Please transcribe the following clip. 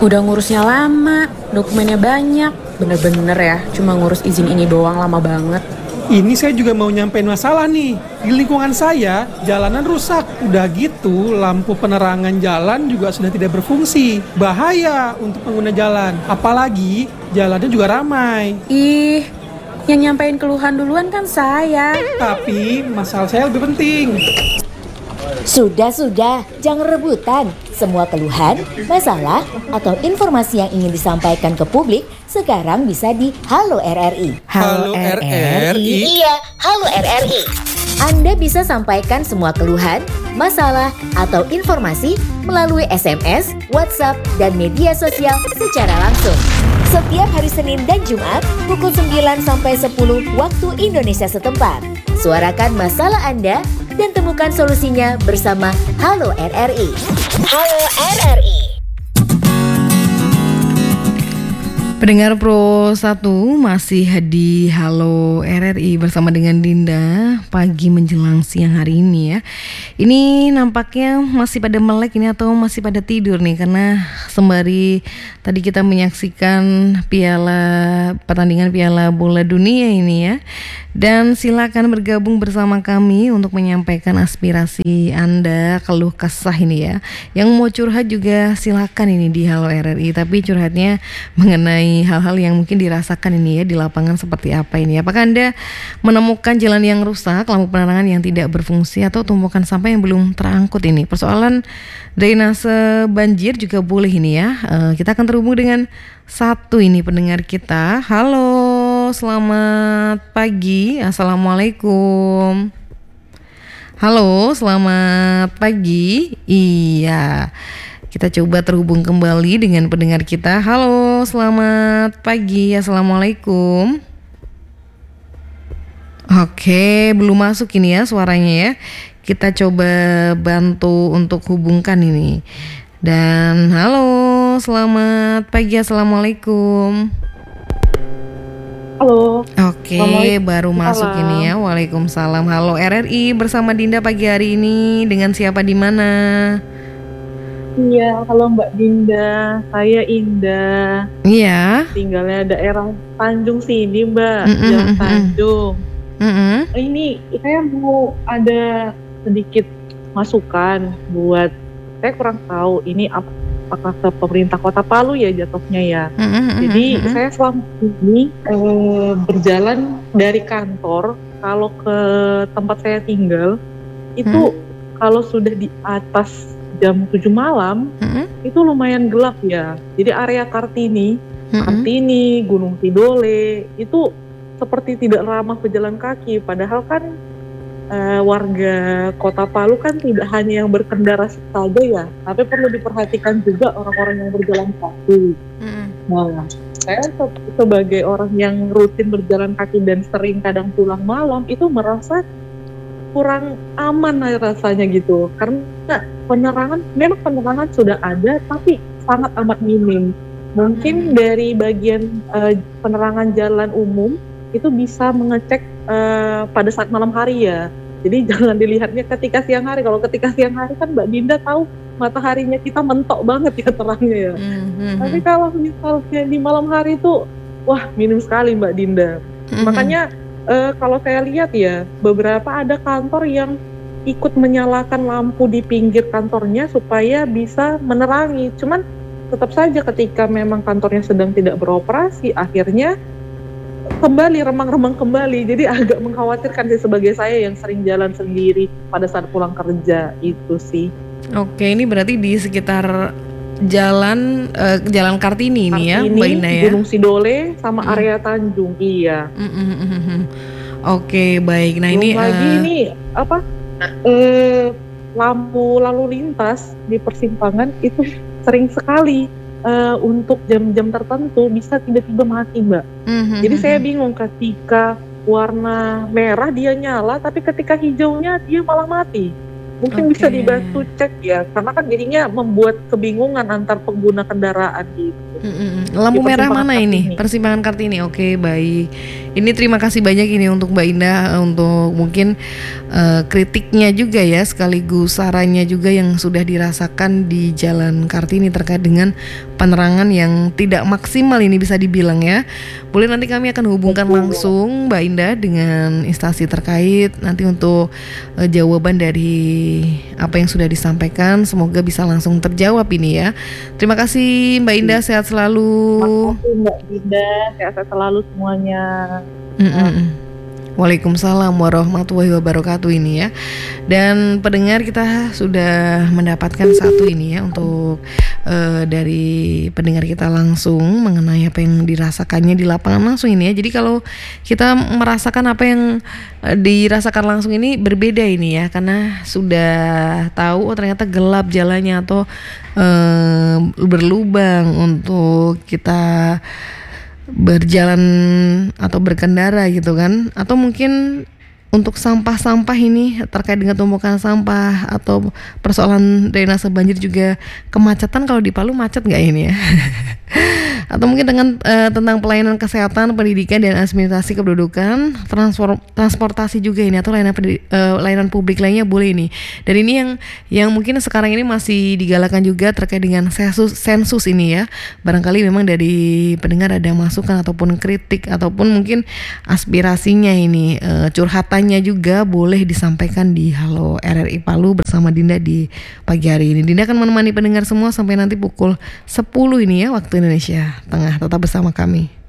Udah ngurusnya lama, dokumennya banyak. Bener-bener ya, cuma ngurus izin ini doang lama banget. Ini saya juga mau nyampein masalah nih. Di lingkungan saya, jalanan rusak. Udah gitu, lampu penerangan jalan juga sudah tidak berfungsi. Bahaya untuk pengguna jalan. Apalagi, jalannya juga ramai. Ih, yang nyampein keluhan duluan kan saya. Tapi, masalah saya lebih penting. Sudah, jangan rebutan. Semua keluhan, masalah, atau informasi yang ingin disampaikan ke publik sekarang bisa di Halo RRI. Halo RRI? Iya, Halo RRI. Anda bisa sampaikan semua keluhan, masalah, atau informasi melalui SMS, WhatsApp, dan media sosial secara langsung. Setiap hari Senin dan Jumat pukul 9 sampai 10 waktu Indonesia setempat. Suarakan masalah Anda dan temukan solusinya bersama Halo RRI. Halo RRI. Pendengar Pro 1 masih di Halo RRI bersama dengan Dinda pagi menjelang siang hari ini ya. Ini nampaknya masih pada melek ini atau masih pada tidur nih karena sembari tadi kita menyaksikan pertandingan Piala Bola Dunia ini ya. Dan silakan bergabung bersama kami untuk menyampaikan aspirasi Anda, keluh kesah ini ya. Yang mau curhat juga silakan ini di Halo RRI, tapi curhatnya mengenai hal-hal yang mungkin dirasakan ini ya di lapangan seperti apa ini. Apakah Anda menemukan jalan yang rusak, lampu penerangan yang tidak berfungsi atau tumpukan sampah yang belum terangkut ini? Persoalan drainase banjir juga boleh ini ya. Kita akan terhubung dengan satu ini pendengar kita. Halo, selamat pagi. Assalamualaikum. Halo, selamat pagi. Iya. Kita coba terhubung kembali dengan pendengar kita. Halo, selamat pagi. Assalamualaikum. Oke, belum masuk ini ya suaranya ya. Kita coba bantu untuk hubungkan ini. Dan halo, selamat pagi. Assalamualaikum. Halo. Oke, baru masuk ini ya. Waalaikumsalam. Halo RRI bersama Dinda pagi hari ini. Dengan siapa di mana? Iya, halo Mbak Dinda. Saya Indah. Iya. Tinggalnya daerah Tanjung sini, Mbak. Jalan Tanjung. Ini saya mau ada sedikit masukan buat, saya kurang tahu ini apakah ke pemerintah Kota Palu ya jatuhnya ya. Jadi saya selama ini berjalan dari kantor, kalau ke tempat saya tinggal itu kalau sudah di atas jam 7 malam itu lumayan gelap ya. Jadi area Kartini, Gunung Tidole itu seperti tidak ramah pejalan kaki. Padahal kan warga Kota Palu kan tidak hanya yang berkendara saja ya, tapi perlu diperhatikan juga orang-orang yang berjalan kaki. Nah, saya sebagai orang yang rutin berjalan kaki dan sering kadang pulang malam itu merasa kurang aman rasanya gitu, karena penerangan sudah ada tapi sangat amat minim. Mungkin dari bagian penerangan jalan umum itu bisa mengecek pada saat malam hari ya. Jadi jangan dilihatnya ketika siang hari. Kalau ketika siang hari kan Mbak Dinda tahu mataharinya kita mentok banget ya terangnya ya. Tapi kalau misalnya di malam hari itu wah minim sekali Mbak Dinda. Makanya kalau saya lihat ya beberapa ada kantor yang ikut menyalakan lampu di pinggir kantornya supaya bisa menerangi. Cuman tetap saja ketika memang kantornya sedang tidak beroperasi akhirnya kembali remang-remang kembali. Jadi agak mengkhawatirkan sih sebagai saya yang sering jalan sendiri pada saat pulang kerja itu sih. Oke, ini berarti di sekitar jalan Kartini ini ya, Mbak Ina ya. Gunung Sidole sama area Tanjung, iya. Oke, baik. Nah, belum ini lagi ini lampu lalu lintas di persimpangan itu sering sekali untuk jam-jam tertentu bisa tiba-tiba mati, Mbak. Jadi saya bingung ketika warna merah dia nyala, tapi ketika hijaunya dia malah mati. Mungkin bisa dibantu cek ya, karena kan jadinya membuat kebingungan antar pengguna kendaraan gitu. Lampu Di merah persimpangan mana ini? Kartini. Persimpangan Kartini. Oke, baik. Ini terima kasih banyak ini untuk Mbak Indah untuk mungkin kritiknya juga ya, sekaligus sarannya juga yang sudah dirasakan di Jalan Kartini terkait dengan penerangan yang tidak maksimal ini bisa dibilang ya. Boleh nanti kami akan hubungkan langsung Mbak Indah dengan instansi terkait nanti untuk jawaban dari apa yang sudah disampaikan. Semoga bisa langsung terjawab ini ya. Terima kasih Mbak Indah, sehat selalu. Terima kasih Mbak Dinda, sehat selalu semuanya. Waalaikumsalam warahmatullahi wabarakatuh ini ya. Dan pendengar, kita sudah mendapatkan satu ini ya untuk dari pendengar kita langsung mengenai apa yang dirasakannya di lapangan langsung ini ya. Jadi kalau kita merasakan apa yang dirasakan langsung ini berbeda ini ya, karena sudah tahu ternyata gelap jalannya atau berlubang untuk kita berjalan atau berkendara gitu kan, atau mungkin untuk sampah-sampah ini terkait dengan tumpukan sampah atau persoalan drainase banjir juga kemacetan. Kalau di Palu macet nggak ini ya? Atau mungkin dengan tentang pelayanan kesehatan, pendidikan dan administrasi kependudukan, transportasi juga ini, atau layanan publik lainnya boleh ini. Dan ini yang mungkin sekarang ini masih digalakan juga terkait dengan sensus ini ya. Barangkali memang dari pendengar ada masukan ataupun kritik ataupun mungkin aspirasinya ini, curhatannya juga boleh disampaikan di Halo RRI Palu bersama Dinda di pagi hari ini. Dinda akan menemani pendengar semua sampai nanti pukul 10 ini ya waktu Indonesia Tengah. Tetap bersama kami.